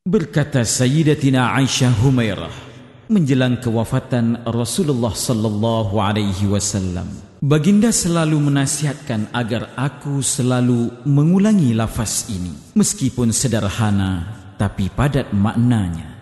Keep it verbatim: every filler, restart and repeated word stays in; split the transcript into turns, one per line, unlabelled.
Berkata Sayyidatina Aisyah Humairah menjelang kewafatan Rasulullah sallallahu alaihi wasallam, baginda selalu menasihatkan agar aku selalu mengulangi lafaz ini, meskipun sederhana tapi padat maknanya.